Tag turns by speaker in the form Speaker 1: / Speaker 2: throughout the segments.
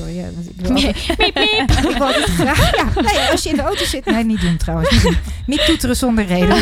Speaker 1: sorry. Ja, ik wil altijd graag... Ja, nee, als je in de auto zit... Nee, niet doen trouwens. Niet toeteren zonder reden.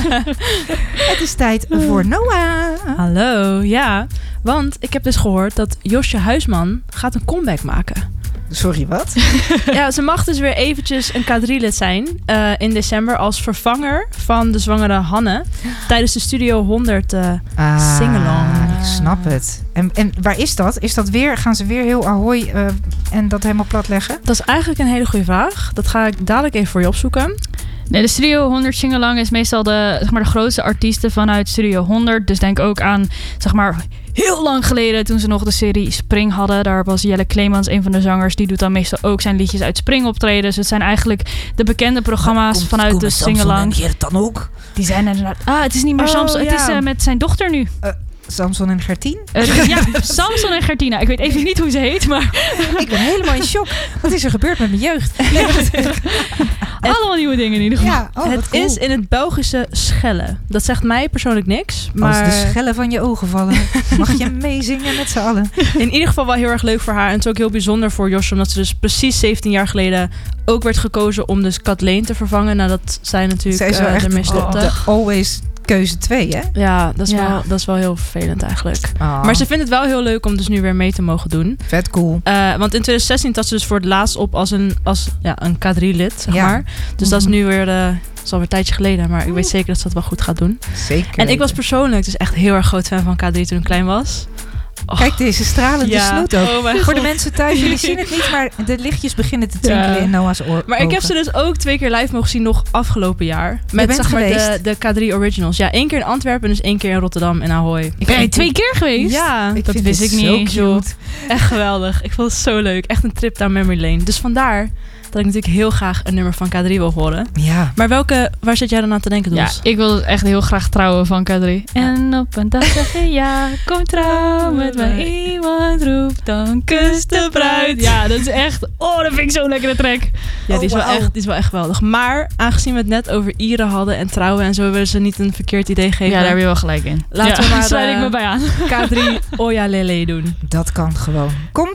Speaker 1: Het is tijd voor Noah.
Speaker 2: Hallo, ja. Want ik heb dus gehoord dat Josje Huisman gaat een comeback maken.
Speaker 1: Sorry, wat?
Speaker 2: Ja, ze mag dus weer eventjes een K3-lid zijn in december als vervanger van de zwangere Hanne tijdens de Studio 100 sing-along.
Speaker 1: Ik snap het. En waar is dat? Is dat weer? Gaan ze weer heel Ahoy en dat helemaal plat leggen?
Speaker 2: Dat is eigenlijk een hele goede vraag. Dat ga ik dadelijk even voor je opzoeken.
Speaker 3: Nee, de Studio 100 sing-along is meestal de grootste artiesten vanuit Studio 100. Dus denk ook aan, heel lang geleden toen ze nog de serie Spring hadden. Daar was Jelle Kleemans een van de zangers. Die doet dan meestal ook zijn liedjes uit Spring optreden. Dus het zijn eigenlijk de bekende programma's vanuit de sing-along.
Speaker 1: En Geert dan ook?
Speaker 3: Die zijn inderdaad... het is niet meer Samson.
Speaker 2: Ja.
Speaker 3: Het is met zijn dochter nu.
Speaker 1: Samson en Gertien?
Speaker 3: Ja, Samson en Gertina. Ik weet even niet hoe ze heet, maar...
Speaker 1: Ik ben helemaal in shock. Wat is er gebeurd met mijn jeugd?
Speaker 3: Allemaal nieuwe dingen in ieder geval.
Speaker 1: Ja,
Speaker 2: Het
Speaker 1: cool.
Speaker 2: is in het Belgische Schelle. Dat zegt mij persoonlijk niks. Maar
Speaker 1: Als de schellen van je ogen vallen, mag je meezingen met z'n allen.
Speaker 2: in ieder geval wel heel erg leuk voor haar. En het is ook heel bijzonder voor Josje, omdat ze dus precies 17 jaar geleden ook werd gekozen om dus Kathleen te vervangen. Nadat zij natuurlijk
Speaker 1: Zij is wel echt
Speaker 2: ermee stopte.
Speaker 1: de always keuze 2, hè?
Speaker 2: Ja, dat is wel heel vervelend eigenlijk.
Speaker 1: Oh,
Speaker 2: Maar ze vindt het wel heel leuk om dus nu weer mee te mogen doen.
Speaker 1: vet cool.
Speaker 2: Want in 2016 trad ze dus voor het laatst op als een K3-lid, zeg
Speaker 1: Ja.
Speaker 2: maar. Dus dat is nu weer dat is alweer een tijdje geleden. Maar ik weet zeker dat ze dat wel goed gaat doen.
Speaker 1: Zeker.
Speaker 2: En ik was persoonlijk dus echt heel erg groot fan van K3 toen ik klein was. Oh.
Speaker 1: Kijk deze stralende
Speaker 2: Ja.
Speaker 1: snoet ook.
Speaker 2: Oh mijn
Speaker 1: Voor de
Speaker 2: God.
Speaker 1: mensen thuis, jullie zien het niet, maar de lichtjes beginnen te twinkelen in Noah's oor.
Speaker 2: Maar ik heb ze dus ook 2 keer live mogen zien nog afgelopen jaar. Met
Speaker 1: bent geweest?
Speaker 2: de K3 Originals. Ja, 1 keer in Antwerpen en dus 1 keer in Rotterdam en Ahoy.
Speaker 3: Ben je 2 keer geweest?
Speaker 2: Ja,
Speaker 1: Ik
Speaker 3: dat
Speaker 1: vind
Speaker 3: wist
Speaker 1: dit
Speaker 3: ik niet
Speaker 1: zo
Speaker 3: eens, joh.
Speaker 1: cute.
Speaker 2: echt geweldig. Ik vond het zo leuk. Echt een trip down memory lane. Dus vandaar dat ik natuurlijk heel graag een nummer van K3 wil horen.
Speaker 1: Ja.
Speaker 2: Maar waar zit jij dan aan te denken,
Speaker 3: Ja,
Speaker 2: Doels?
Speaker 3: ik wil echt heel graag trouwen van K3. En op een dag zeg je ja, kom trouw met mij. Iemand roept, dan kust de bruid. Ja, dat is echt... Oh, dat vind ik zo'n lekkere track.
Speaker 2: Ja, die
Speaker 1: wauw.
Speaker 2: is wel echt geweldig. Maar aangezien we het net over Ieren hadden en trouwen en zo, willen ze niet een verkeerd idee geven.
Speaker 3: Ja, daar heb je wel gelijk in.
Speaker 2: Laten we maar,
Speaker 3: sluit ik me bij aan.
Speaker 2: K3 Oya Lele doen.
Speaker 1: Dat kan gewoon. Komt